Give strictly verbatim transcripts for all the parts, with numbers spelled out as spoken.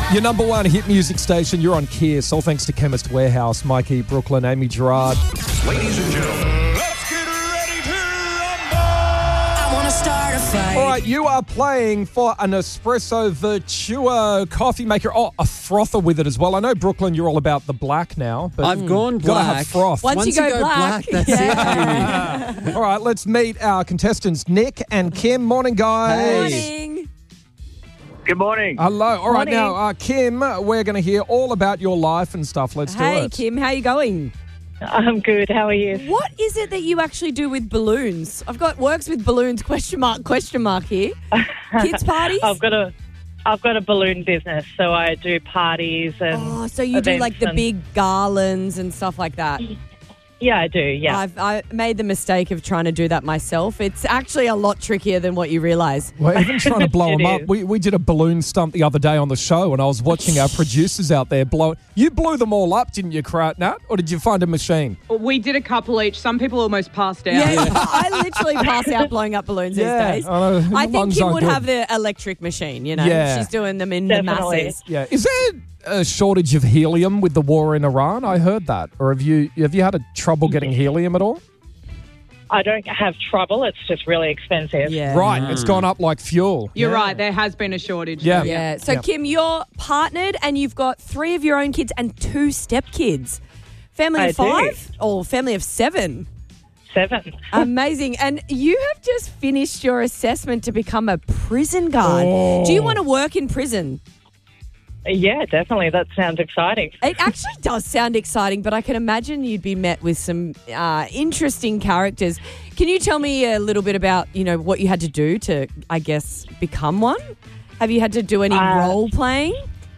Your number one hit music station, you're on Kiss. All thanks to Chemist Warehouse, Mikey, Brooklyn, Amy Gerard. Ladies and gentlemen, let's get ready to rumble. I want to start a fight. All right, you are playing for an Espresso Virtuo coffee maker. Oh, a frother with it as well. I know, Brooklyn, you're all about the black now. But I've gone gotta black. have froth. Once, you go, black, that's yeah. it, Amy. All right, let's meet our contestants, Nick and Kim. Morning, guys. Hey. Morning. Good morning. Hello. All right, Morning. now, uh, Kim, we're going to hear all about your life and stuff. Let's do Hey, it. Kim, how you going? I'm good. How are you? What is it that you actually do with balloons? I've got works with balloons question mark question mark here. Kids parties? I've got a, I've got a balloon business, so I do parties and. Oh, so you do events like the and- big garlands and stuff like that. Yeah, I do. Yeah. I've I made the mistake of trying to do that myself. It's actually a lot trickier than what you realise. We're even trying to blow It them up. is. We, we did a balloon stunt the other day on the show, and I was watching our producers out there blow. You blew them all up, didn't you, Nat? Or did you find a machine? We did a couple each. Some people almost passed out. Yeah, I literally pass out blowing up balloons Yeah, these days. I know. I The think lungs Kim aren't would good. have the electric machine, you know. Yeah. She's doing them in Definitely. the masses. Yeah. Is there a shortage of helium with the war in Iran? I heard that. Or have you have you had a trouble getting helium at all? I don't have trouble. It's just really expensive. Yeah. Right. It's gone up like fuel. You're Yeah. right. There has been a shortage. Yeah. Yeah. So, Yeah. Kim, you're partnered and you've got three of your own kids and two stepkids. Family I of do. five or family of seven? Seven. Amazing. And you have just finished your assessment to become a prison guard. Oh. Do you want to work in prison? Yeah, definitely. That sounds exciting. It actually does sound exciting, but I can imagine you'd be met with some uh, interesting characters. Can you tell me a little bit about, you know, what you had to do to, I guess, become one? Have you had to do any Uh, role playing?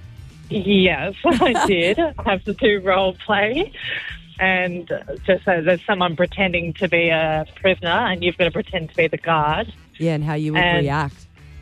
Yes, I did. I have to do role play. And just so there's someone pretending to be a prisoner and you've got to pretend to be the guard. Yeah, and how you would and- react.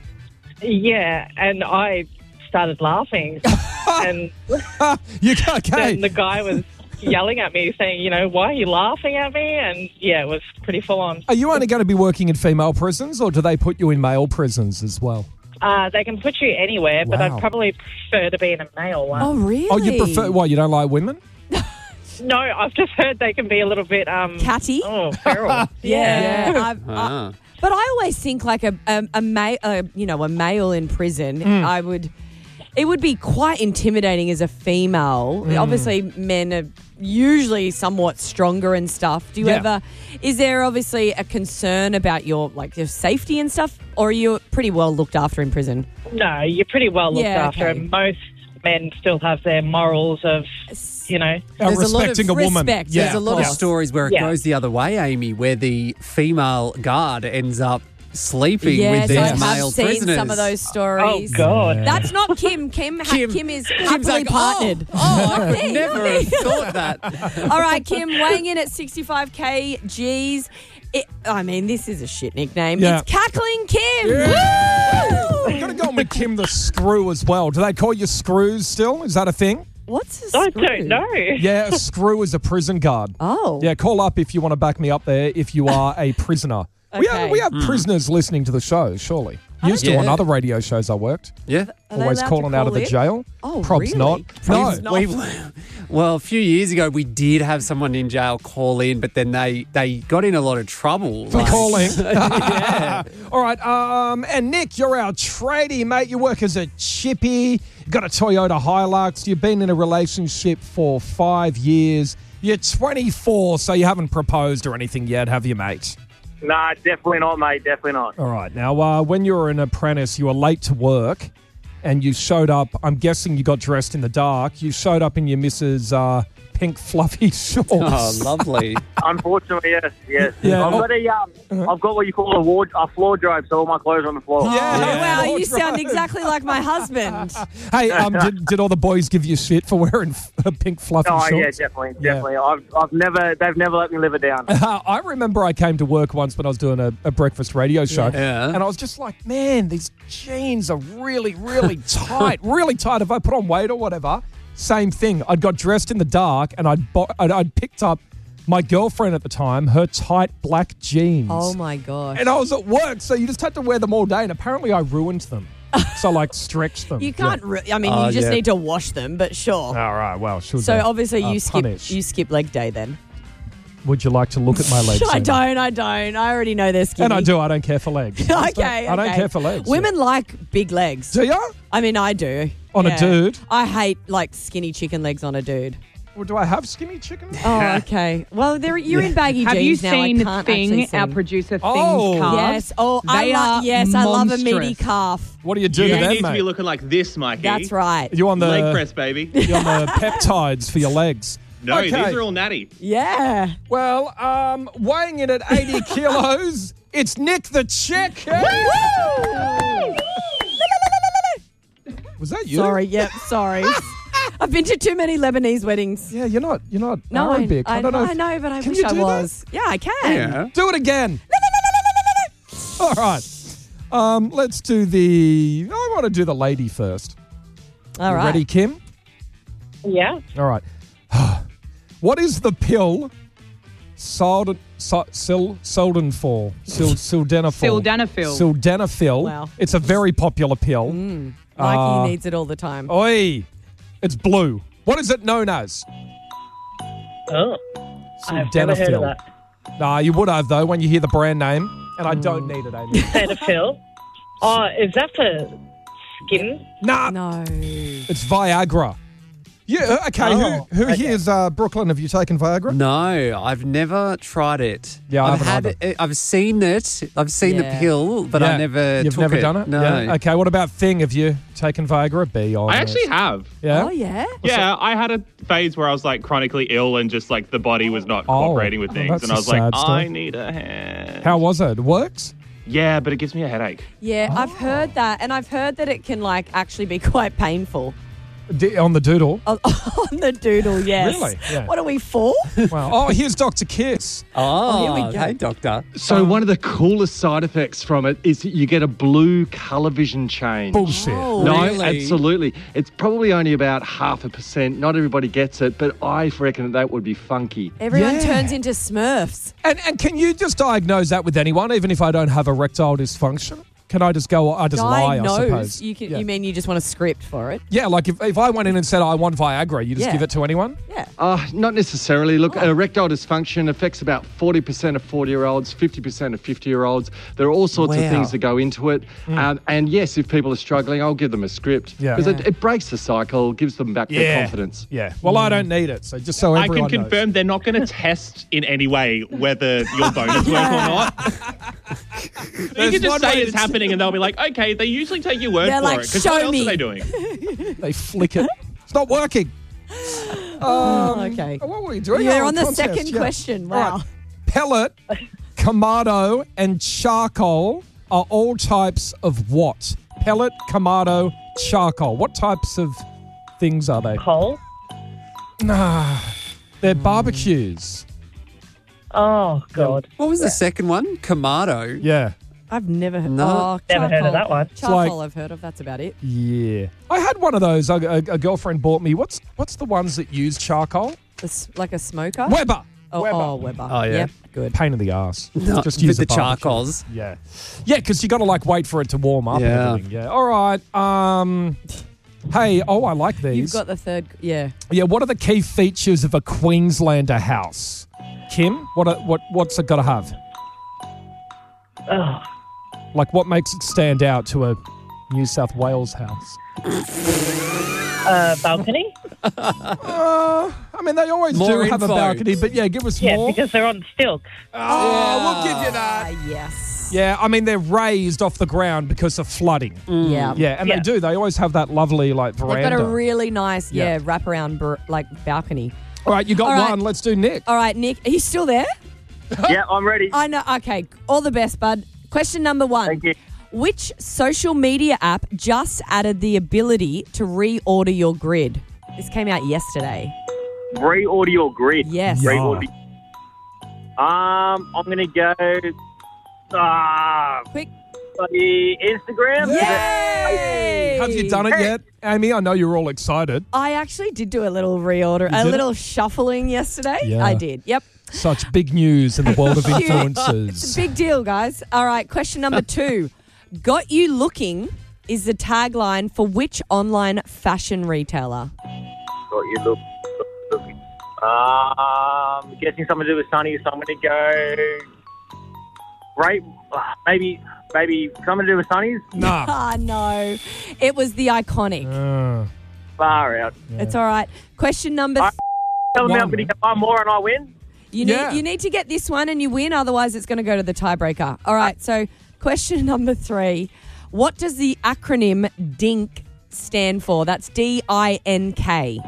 Yeah, and I started laughing. and You okay? then the guy was yelling at me saying, you know, why are you laughing at me? And yeah, it was pretty full on. Are you only going to be working in female prisons, or do they put you in male prisons as well? Uh, they can put you anywhere, but Wow. I'd probably prefer to be in a male one. Oh, really? Oh, you prefer? Why, you don't like women? No, I've just heard they can be a little bit um Catty? Oh, feral. Yeah. I've- Ah. I- but I always think like a a, a, ma- uh, you know, a male in prison, I would... It would be quite intimidating as a female. Obviously, men are usually somewhat stronger and stuff. Do you Yeah. ever... Is there obviously a concern about your like your safety and stuff? Or are you pretty well looked after in prison? No, you're pretty well looked Yeah, after. okay. And most men still have their morals of, you know. Uh, There's a lot of respecting a, woman. respect. Yeah, There's a lot There's of- stories where it Yeah. goes the other way, Amy, where the female guard ends up sleeping Yes, with these I have male seen prisoners. some of those Oh, stories. God. That's not Kim. Kim, ha- Kim, Kim is Kim's happily like, partnered. Oh, oh I Not would me, never not me. have thought that. All right, Kim, weighing in at sixty-five kgs. It, I mean, this is a shit nickname. Yeah. It's Cackling Kim. I'm Woo! going to go with Kim the Screw as well. Do they call you screws still? Is that a thing? What's a I screw? don't know. Yeah, a screw is a prison guard. Oh. Yeah, call up if you want to back me up there if you are a prisoner. We have, Okay. we have prisoners listening to the show, surely. Used to Yeah. on other radio shows I worked. Yeah. Are they Always allowed to calling out call of the in? jail. Oh, Probs really? not. Probs no. not. We've, well, a few years ago, we did have someone in jail call in, but then they, they got in a lot of trouble. For like- calling. yeah. All right. Um, and Nick, you're our tradie, mate. You work as a chippy. You've got a Toyota Hilux. You've been in a relationship for five years. You're twenty-four, so you haven't proposed or anything yet, have you, mate? Nah, definitely not, mate. Definitely not. All right. Now, uh, when you were an apprentice, you were late to work and you showed up. I'm guessing you got dressed in the dark. You showed up in your missus' uh, pink fluffy shorts. Oh, lovely. Unfortunately, yes, yes. Yeah. I've got a um, I've got what you call a ward, a floor drobe, so all my clothes are on the floor. Yeah. Oh, wow, you Wardrobe. sound exactly like my husband. Hey, um, did, did all the boys give you shit for wearing f- pink fluffy Oh yeah, shorts? definitely, Yeah. definitely. I've, I've never, they've never let me live it down. Uh, I remember I came to work once when I was doing a, a breakfast radio show, Yeah. and I was just like, man, these jeans are really, really tight, really tight. If I put on weight or whatever, same thing. I'd got dressed in the dark, and I'd, bo- I'd, I'd picked up my girlfriend at the time, her tight black jeans. Oh, my gosh. And I was at work, so you just had to wear them all day, and apparently I ruined them. So, like, stretch them. You can't. Re- I mean, Oh, you just yeah. need to wash them, but sure. Yeah. All right. Well, should so they, obviously uh, you skip punish? you skip leg day then. Would you like to look at my legs? I Emma? don't. I don't. I already know they're skinny. And I do. I don't care for legs. okay. I, just don't, I don't okay. care for legs. Women like big legs. Do you? I mean, I do. On a Yeah. dude? I hate like skinny chicken legs on a dude. Or do I have skinny chicken? Oh, okay. Well, they're, you're in baggy Have jeans you now. I seen can't actually Thing, see. our producer Thing's Oh. calves? Yes. Oh, I They love. are Yes, I love a meaty monstrous. calf. What do you do You to them, need to mate? be looking like this, Mikey. That's right. you on the Leg press, baby. you on the peptides for your legs? No, Okay. these are all natty. Yeah. Well, um, weighing in at eighty kilos, it's Nick the Chick. Was that you? Sorry. Yep. Sorry. I've been to too many Lebanese weddings. Yeah, you're not. You're not No, I, Arabic. I, I don't know. I if- know, but I Can wish you I do that? was. Yeah, I can. Yeah. Do it again. All right. Um, let's do the. I want to do the lady first. All You right. Ready, Kim? Yeah. All right. What is the pill sold, so, sil, sildenafil? Sil, sildenafil. Sildenafil. Sildenafil. Wow. It's a very popular pill. Mikey Uh, needs it all the time. Oi. It's blue. What is it known as? Oh, I've never heard of that. Nah, you would have, though, when you hear the brand name. And I don't need it, Amy. Cetaphil. Oh, is that for skin? Nah. No. It's Viagra. Yeah, okay. Oh, who who okay. here's uh, Brooklyn? Have you taken Viagra? No, I've never tried it. Yeah, I I've haven't had it. I've seen it. I've seen Yeah. the pill, but Yeah. I never. You've took never it. done it? No. Yeah. Okay, what about Thing? Have you taken Viagra? Be honest. I actually have. Yeah? Oh, yeah? Yeah, I had a phase where I was like chronically ill and just like the body was not Oh, cooperating with oh, things. that's And a I was like, sad story. I need a hand. How was it? It works? Yeah, but it gives me a headache. Yeah, I've heard that. And I've heard that it can, like, actually be quite painful. D- on the doodle? On, on the doodle, yes. Really? Yeah. What are we for? Wow. Oh, here's Doctor Kiss. Oh, here we go. hey, doctor. So one of the coolest side effects from it is that you get a blue colour vision change. Bullshit. Oh. No, Really? absolutely. It's probably only about half a percent. Not everybody gets it, but I reckon that would be funky. Everyone Yeah. turns into Smurfs. And and can you just diagnose that with anyone, even if I don't have erectile dysfunction? Can I just go, I just lie, I suppose? Diagnose. You, can, yeah. you mean you just want a script for it? Yeah, like if, if I went in and said, I want Viagra, you just Yeah. give it to anyone? Yeah. Uh, not necessarily. Look, erectile dysfunction affects about forty percent of forty-year-olds, fifty percent of fifty-year-olds. There are all sorts Wow. of things that go into it. Um, and yes, if people are struggling, I'll give them a script. Yeah. Because Yeah. it, it breaks the cycle, gives them back their confidence. Yeah. Well, I don't need it, so just so I everyone can knows. confirm they're not going to test in any way whether your bonus work or not. You There's can just one say way it's to- happening and they'll be like, okay, they usually take your word They're for like, it. Because "Show what else me." are they doing? They flick it. It's not working. Oh, okay. What were we doing? You're Oh, on the contest, second yeah. question. All Wow. right. Pellet, Kamado, and charcoal are all types of what? Pellet, Kamado, charcoal. What types of things are they? Coal? Nah, they're barbecues. Oh, God. What was the second one? Kamado. Yeah. I've never heard. No. Oh, Never heard of that one. Charcoal, like- I've heard of. That's about it. Yeah. I had one of those. A, a, a girlfriend bought me. What's what's the ones that use charcoal? It's like a smoker. Weber. Oh, Weber. oh, Weber. Oh, yeah. Yep, good. Pain in the ass. No, Just with use the a barbecue. charcoals. Yeah. Yeah, because you got to like wait for it to warm up Yeah. and everything. Yeah. All right. Um. Hey, oh, I like these. You've got the third. Yeah. Yeah, what are the key features of a Queenslander house? Kim, what are, what what's it got to have? Oh, Like, what makes it stand out to a New South Wales house? uh, balcony? Uh, I mean, they always More do have a info. balcony, but yeah, give us Yeah, more. because they're on stilts. Oh, we'll give you that. Ah, yes. Yeah, I mean, they're raised off the ground because of flooding. Yeah. Yeah, and Yeah. they do. They always have that lovely, like, They've veranda. got a really nice, yeah, Yeah. wraparound br- like balcony. All right, you got All right. one. Let's do Nick. All right, Nick, are you still there? Yeah, I'm ready. I know. Okay, all the best, bud. Question number one. Thank you. Which social media app just added the ability to reorder your grid? This came out yesterday. Reorder your grid. Yes. Yeah. Reorder. Um, I'm gonna go. Ah, Quick. bloody Instagram. Yay! Have you done it yet, Amy? I know you're all excited. I actually did do a little reorder, You a did little shuffling yesterday. Yeah. I did. Yep. Such big news in the world of It's a influencers. big deal, guys. All right, question number two. Got you looking is the tagline for which online fashion retailer? Got you look, look, look. Um, guessing something to do with Sunny, so I'm going to go. Great, uh, maybe, maybe something to do with Sunny's. Nah. Ah, no. It was the Iconic. Uh, Far out. It's all right. Question number. I- Th- Tell me One. I'm going to get one more and I win. you need Yeah. you need to get this one and you win. Otherwise, it's going to go to the tiebreaker. All right. So, question number three. What does the acronym DINK stand for? That's D I N K.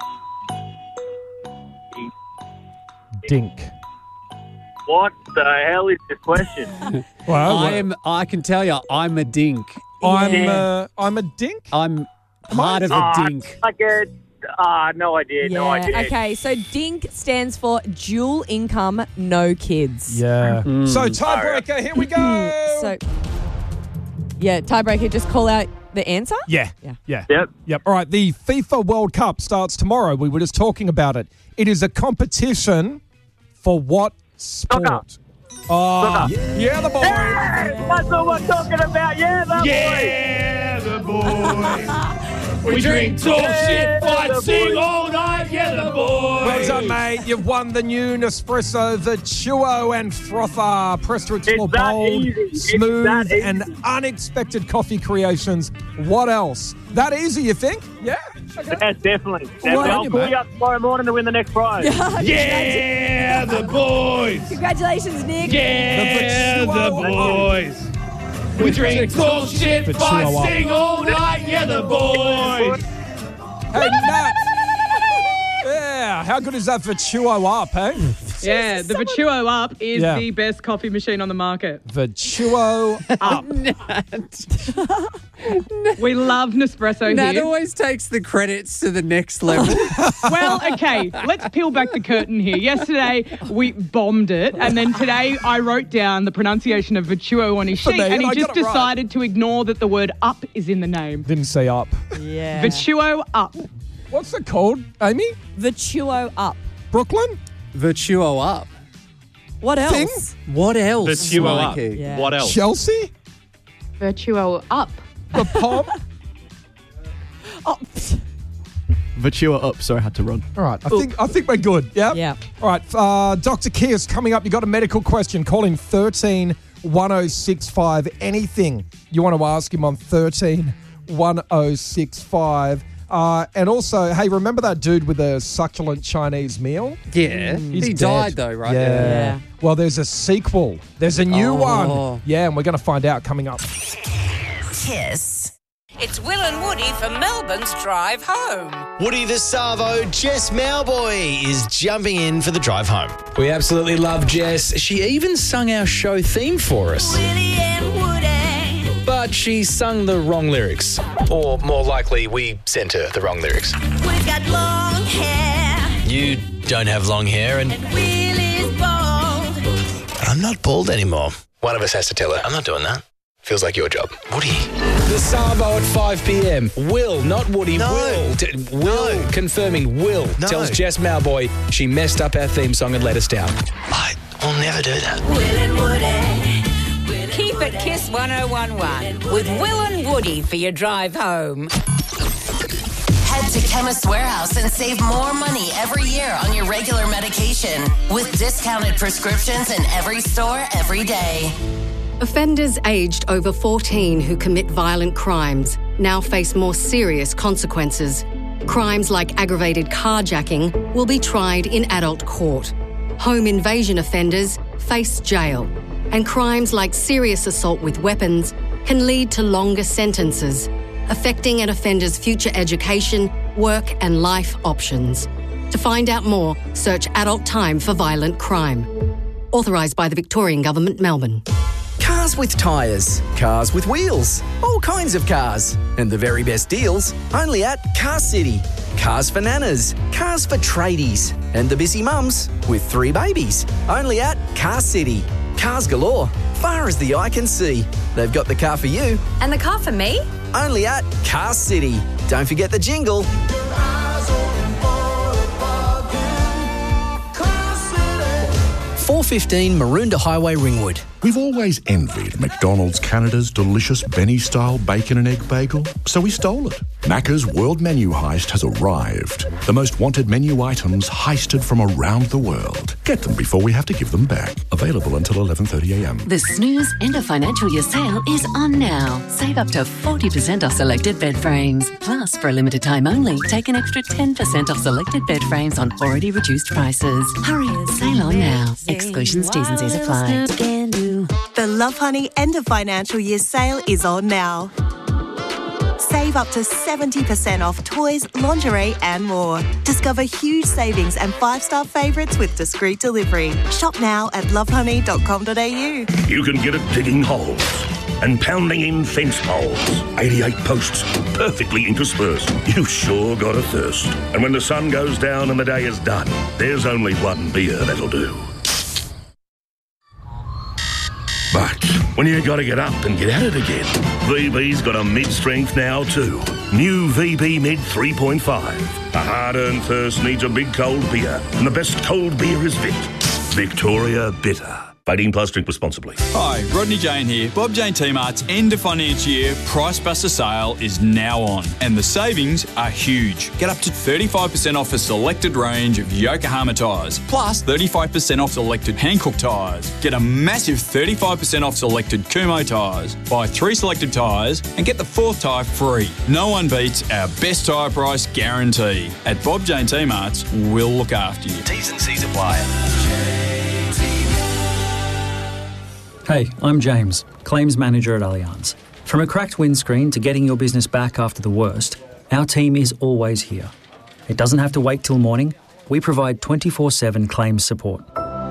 Dink. What the hell is this question? Well, I am. I can tell you, I'm a dink. I'm, Yeah. uh, I'm a dink. I'm part of a Ah, dink. I get. Ah, no idea. Yeah. No idea. Okay. So, DINK stands for dual income, no kids. Yeah. So tiebreaker, here we go. So, yeah, tiebreaker. Just call out the answer. yeah. Yeah. Yeah. Yep. Yep. All right. The FIFA World Cup starts tomorrow. We were just talking about it. It is a competition for what sport? Oh, yeah, the boys. Hey, that's what we're talking about. Yeah, that Yeah, the boys. We drink, talk shit, fight, sing all night. Yeah, the boys. Well done, mate. You've won the new Nespresso, the Chuo and Frother. Press to explore It's that bold, easy. It's smooth, that easy. and unexpected coffee creations. What else? That easy, you think? Yeah. Okay. Yes, definitely. definitely. Well, I'll you, call mate. you up tomorrow morning to win the next prize. Yeah, the boys. Congratulations, Nick. Yeah, the boys. We drink, talk shit, The fight, Chuo up. sing all night. Yeah, the boys. Hey, Nat. Yeah, how good is that for Chuo up, hey? Yeah, the Vertuo Up is Yeah. the best coffee machine on the market. The Chuo up. We love Nespresso Nat here. always takes the credits to the next level. Well, okay, let's peel back the curtain here. Yesterday, we bombed it, and then today I wrote down the pronunciation of Vertuo on his For sheet, me, and he I just got it right. decided to ignore that the word up is in the name. Didn't say up. Yeah. Vertuo Up. What's it called, Amy? The Chuo up. Brooklyn? Virtuo up. What else? Thing? What else? The Chuo up. Mikey? Yeah. What else? Chelsea? Vertuo Up. The Pom? Oh, pfft. Vertua up, sorry, I had to run. All right, I think I think we're good. Yeah. Yeah. All right, uh, Doctor Kears coming up. You got a medical question? Call in thirteen one oh six five. Anything you want to ask him on thirteen one oh six five. Uh, and also, hey, remember that dude with the succulent Chinese meal? Yeah. He's he dead. died though, right? Yeah. Yeah. Well, there's a sequel. There's a new Oh. one. Yeah, and we're going to find out coming up. Kiss. It's Will and Woody for Melbourne's Drive Home. Woody the Savo, Jess Mowboy, is jumping in for the drive home. We absolutely love Jess. She even sung our show theme for us. Willie and Woody. But she sung the wrong lyrics. Or more likely, we sent her the wrong lyrics. We've got long hair. You don't have long hair, and Willie's bald. I'm not bald anymore. One of us has to tell her. I'm not doing that. Feels like your job. Woody. The Savo at five p.m. Will, not Woody. No. Will. T- Will, No. confirming Will, No. tells Jess Mowboy she messed up our theme song and let us down. I will never do that. Will and Woody. Keep it Kiss one oh one one with Will and Woody for your drive home. Head to Chemist Warehouse and save more money every year on your regular medication with discounted prescriptions in every store every day. Offenders aged over fourteen who commit violent crimes now face more serious consequences. Crimes like aggravated carjacking will be tried in adult court. Home invasion offenders face jail. And crimes like serious assault with weapons can lead to longer sentences, affecting an offender's future education, work and life options. To find out more, search Adult Time for Violent Crime. Authorised by the Victorian Government, Melbourne. Cars with tyres, cars with wheels, all kinds of cars. And the very best deals only at Car City. Cars for nanas, cars for tradies, and the busy mums with three babies. Only at Car City. Cars galore, far as the eye can see. They've got the car for you. And the car for me? Only at Car City. Don't forget the jingle. four fifteen Maroondah Highway, Ringwood. We've always envied McDonald's Canada's delicious Benny-style bacon and egg bagel, so we stole it. Macca's World Menu Heist has arrived. The most wanted menu items heisted from around the world. Get them before we have to give them back. Available until eleven thirty a m. The Snooze End of Financial Year sale is on now. Save up to forty percent off selected bed frames. Plus, for a limited time only, take an extra ten percent off selected bed frames on already reduced prices. Hurry, sale on now. Exclusions, T's and C's apply. The Love Honey End of Financial Year sale is on now. Save up to seventy percent off toys, lingerie and more. Discover huge savings and five-star favourites with discreet delivery. Shop now at love honey dot com dot a u. You can get it digging holes and pounding in fence poles. eighty-eight posts, perfectly interspersed. You sure got a thirst. And when the sun goes down and the day is done, there's only one beer that'll do. But when you got to get up and get at it again, V B's got a mid-strength now too. New V B Mid three point five. A hard-earned thirst needs a big cold beer, and the best cold beer is Vic. Victoria Bitter. eighteen plus, drink responsibly. Hi, Rodney Jane here. Bob Jane T-Mart's end of financial year Price Buster sale is now on, and the savings are huge. Get up to thirty-five percent off a selected range of Yokohama tyres, plus thirty-five percent off selected Hankook tyres. Get a massive thirty-five percent off selected Kumho tyres. Buy three selected tyres and get the fourth tyre free. No one beats our best tyre price guarantee. At Bob Jane T-Mart's, we'll look after you. T's and C's apply. Hey, I'm James, Claims Manager at Allianz. From a cracked windscreen to getting your business back after the worst, our team is always here. It doesn't have to wait till morning. We provide twenty-four seven claims support.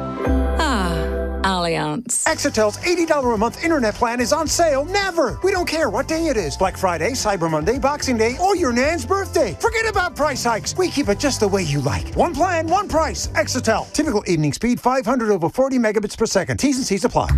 Allianz. Exitel's eighty dollars a month internet plan is on sale never. We don't care what day it is. Black Friday, Cyber Monday, Boxing Day, or your Nan's birthday. Forget about price hikes. We keep it just the way you like. One plan, one price. Exitel. Typical evening speed, five hundred over forty megabits per second. T's and C's apply.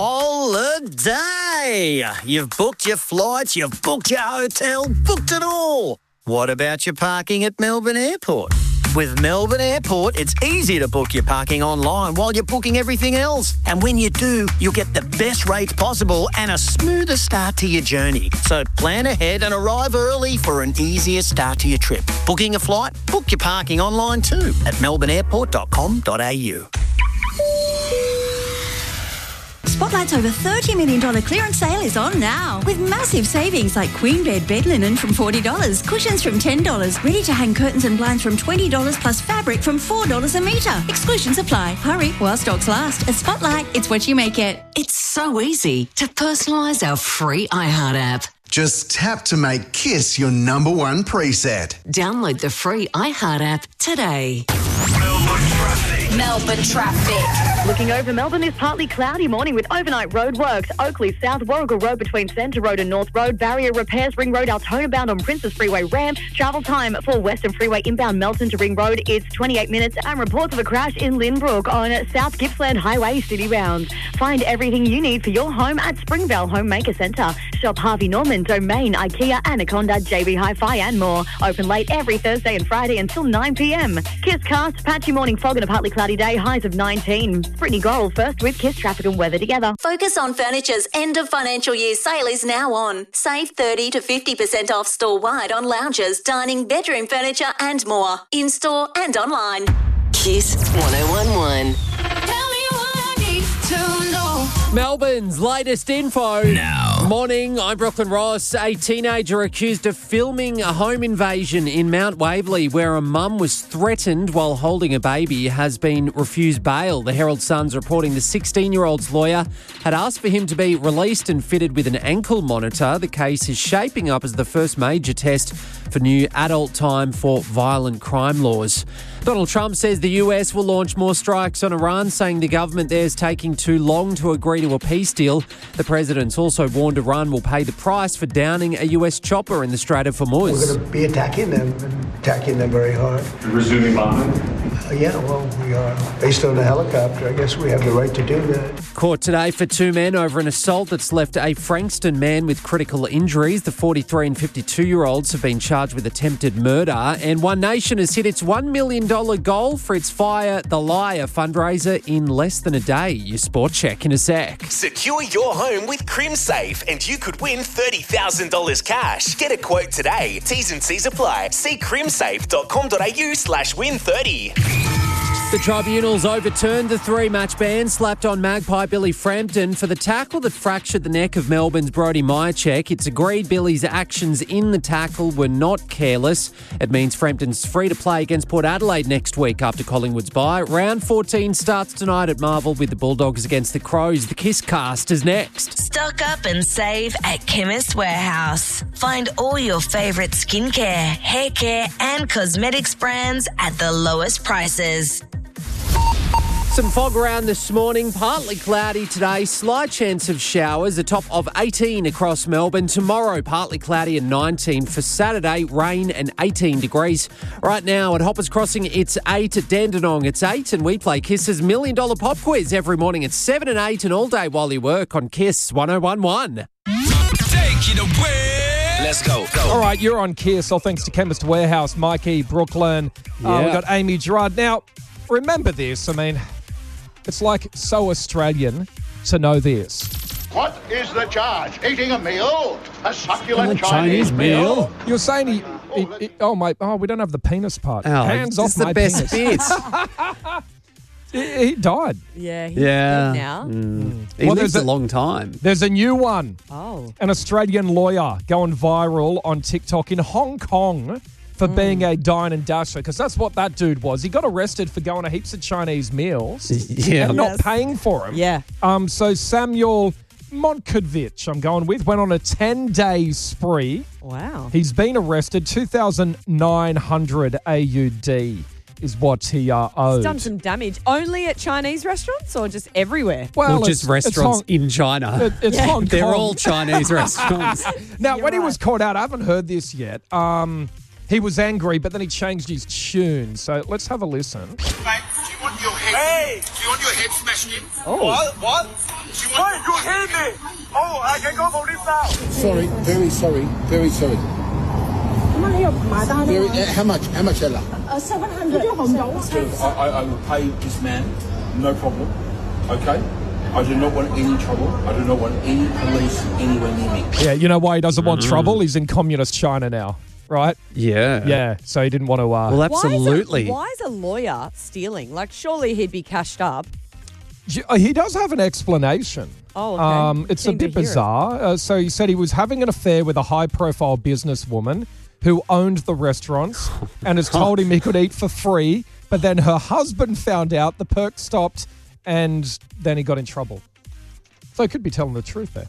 Holiday. You've booked your flights, you've booked your hotel, booked it all. What about your parking at Melbourne Airport? With Melbourne Airport, it's easy to book your parking online while you're booking everything else. And when you do, you'll get the best rates possible and a smoother start to your journey. So plan ahead and arrive early for an easier start to your trip. Booking a flight? Book your parking online too at melbourne airport dot com dot a u. Spotlight's over thirty million dollars clearance sale is on now. With massive savings like queen bed bed linen from forty dollars, cushions from ten dollars, ready-to-hang curtains and blinds from twenty dollars plus fabric from four dollars a metre. Exclusions apply. Hurry while stocks last. At Spotlight, it's what you make it. It's so easy to personalise our free iHeart app. Just tap to make Kiss your number one preset. Download the free iHeart app today. Melbourne traffic. Looking over Melbourne is partly cloudy morning with overnight roadworks. Oakley South, Warrigal Road between Centre Road and North Road. Barrier repairs, Ring Road, Altona bound on Princess Freeway ramp. Travel time for Western Freeway inbound Melton to Ring Road is twenty-eight minutes. And reports of a crash in Lynbrook on South Gippsland Highway City Round. Find everything you need for your home at Springvale Homemaker Centre. Shop Harvey Norman, Domain, IKEA, Anaconda, J B Hi-Fi and more. Open late every Thursday and Friday until nine p m. Kiss Cast, patchy morning fog and a partly cloudy day, highs of nineteen. Brittany Gold first with Kiss Traffic and Weather together. Focus on Furniture's end of financial year sale is now on. Save thirty to fifty percent off store-wide on lounges, dining, bedroom furniture and more. In-store and online. Kiss one oh one one. Melbourne's latest info. Now. Morning, I'm Brooklyn Ross. A teenager accused of filming a home invasion in Mount Waverley where a mum was threatened while holding a baby has been refused bail. The Herald Sun's reporting the sixteen-year-old's lawyer had asked for him to be released and fitted with an ankle monitor. The case is shaping up as the first major test for new adult time for violent crime laws. Donald Trump says the U S will launch more strikes on Iran, saying the government there is taking too long to agree to a peace deal. The president's also warned Iran will pay the price for downing a U S chopper in the Strait of Hormuz. We're going to be attacking them, and attacking them very hard. Resuming bombing? Yeah, well, we are. Based on the helicopter, I guess we have the right to do that. Court today for two men over an assault that's left a Frankston man with critical injuries. The forty-three and fifty-two-year-olds have been charged with attempted murder. And One Nation has hit its one million dollars goal for its Fire the Liar fundraiser in less than a day. Your sport check in a sec. Secure your home with CrimSafe and you could win thirty thousand dollars cash. Get a quote today. T's and C's apply. See crimsafe dot com dot a u slash win thirty. The tribunals overturned the three-match ban slapped on Magpie Billy Frampton for the tackle that fractured the neck of Melbourne's Brodie Myercheck. It's agreed Billy's actions in the tackle were not careless. It means Frampton's free to play against Port Adelaide next week after Collingwood's bye. Round fourteen starts tonight at Marvel with the Bulldogs against the Crows. The Kiss Cast is next. Stock up and save at Chemist Warehouse. Find all your favourite skincare, hair care and cosmetics brands at the lowest prices. Some fog around this morning, partly cloudy today, slight chance of showers, a top of eighteen across Melbourne. Tomorrow, partly cloudy and nineteen. For Saturday, rain and eighteen degrees. Right now at Hoppers Crossing, it's eight. At Dandenong, it's eight. And we play Kiss's Million Dollar Pop Quiz every morning at seven and eight and all day while you work on Kiss one oh one one. Take it away. Let's go. go. All right, you're on Kiss. All thanks to Chemist Warehouse, Mikey, Brooklyn. Yeah. Uh, we've got Amy Gerard. Now, remember this. I mean, it's like so Australian to know this. What is the charge? Eating a meal? A succulent Chinese Chinese, meal? You're saying he, he, he- oh my, oh, we don't have the penis part. Oh, Hands this off is the my best penis. he, he died. Yeah, he's Yeah. dead now. Mm. He Well, lives there's a a- long time. There's a new one. Oh. An Australian lawyer going viral on TikTok in Hong Kong for being a dine and dasher, because that's what that dude was. He got arrested for going to heaps of Chinese meals Yeah. and not Yes. paying for them. Yeah. Um. So Samuel Montkovich, I'm going with, went on a ten-day spree. Wow. He's been arrested. two thousand nine hundred A U D is what he uh, owed. He's done some damage. Only at Chinese restaurants or just everywhere? Well, Or just it's- it's restaurants Hong- in China. It- it's Yeah. Hong They're Kong. all Chinese restaurants. Now, You're when he right. was caught out, I haven't heard this yet. Um, he was angry, but then he changed his tune. So let's have a listen. Mate, do you want your head? Hey! Do you want your head smashed in? Oh. What? What? Do you want your head me? Oh, I can go for this now. Sorry, very sorry, very sorry. Very, uh, how much? How much, Ella? Uh, seven hundred. I, I, I will pay this man, no problem. Okay? I do not want any trouble. I do not want any police anywhere near me. Yeah, you know why he doesn't want trouble? He's in communist China now, right? Yeah. Yeah, so he didn't want to... Uh, Well, Why is a- absolutely. Why is a lawyer stealing? Like, surely he'd be cashed up. He does have an explanation. Oh, okay. Um, it's Keen a to bit hear it. bizarre. Uh, so he said he was having an affair with a high-profile businesswoman who owned the restaurants and has told him he could eat for free, but then her husband found out, the perk stopped, and then he got in trouble. So he could be telling the truth there.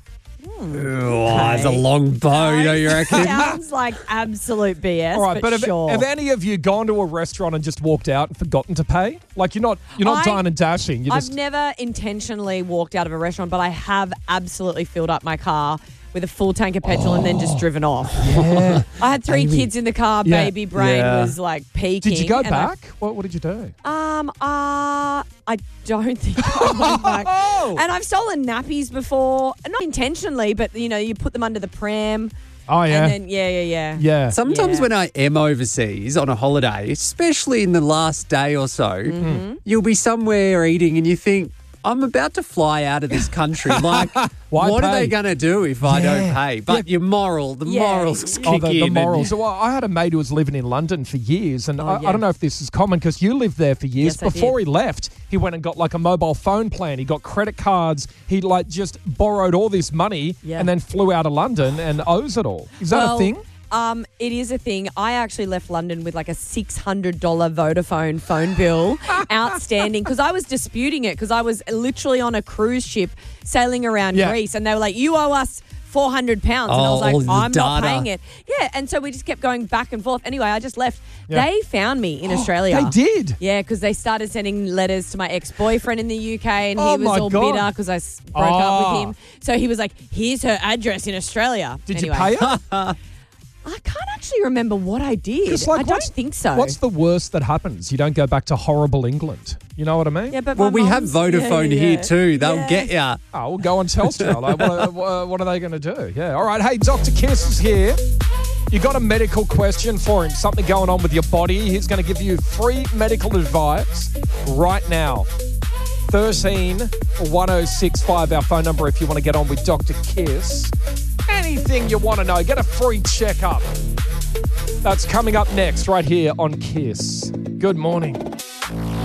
Oh, it's a long bow, don't you reckon? Sounds like absolute B S. All right, but, but, have, sure. have any of you gone to a restaurant and just walked out and forgotten to pay? Like you're not you're not I- dine and dashing. You I've just never intentionally walked out of a restaurant, but I have absolutely filled up my car with a full tank of petrol and then just driven off. Yeah. I had three Amy. kids in the car. Yeah. Baby brain Yeah. was like peaking. did you go and I- back? What what did you do? Um, uh, I don't think I went back. Oh! And I've stolen nappies before, not intentionally, but you know, you put them under the pram. Oh yeah. And then yeah, yeah, yeah. yeah. Sometimes Yeah. when I am overseas on a holiday, especially in the last day or so, Mm-hmm. you'll be somewhere eating and you think, I'm about to fly out of this country. Like, Why what are pay? they going to do if I don't Yeah. pay? But your moral, the Yeah. morals kick Oh, the, the in. morals. And, Well, I had a mate who was living in London for years, and Oh, I, yeah. I don't know if this is common because you lived there for years. Yes, I Before did. he left, he went and got like a mobile phone plan. He got credit cards. He like just borrowed all this money Yeah. and then flew out of London and owes it all. Is that Well, a thing? Um, it is a thing. I actually left London with like a six hundred dollars Vodafone phone bill outstanding because I was disputing it because I was literally on a cruise ship sailing around Yeah. Greece and they were like, you owe us four hundred pounds. And I was Oh, like, the I'm not data. paying it. Yeah, and so we just kept going back and forth. Anyway, I just left. Yeah. They found me in Australia. They did. Yeah, because they started sending letters to my ex-boyfriend in the U K and Oh he was my all God. bitter because I s- broke up Oh. with him. So he was like, here's her address in Australia. Did Anyway. you pay her? I can't actually remember what I did. 'Cause, like, I don't what's- think so. What's the worst that happens? You don't go back to horrible England. You know what I mean? Yeah, but Well, my we have mum's- Vodafone yeah, here yeah. too. They'll Yeah. get ya. Oh, we'll go on Telstra. Like, what, what, what are they going to do? Yeah. All right. Hey, Doctor Kiss is here. You got a medical question for him, something going on with your body. He's going to give you free medical advice right now. thirteen one oh six five, our phone number if you want to get on with Doctor Kiss. Anything you want to know, get a free checkup. That's coming up next right here on Kiss. Good morning.